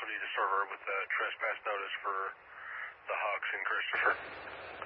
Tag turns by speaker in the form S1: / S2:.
S1: need to serve her with the trespass notice for the Hucks and Christopher.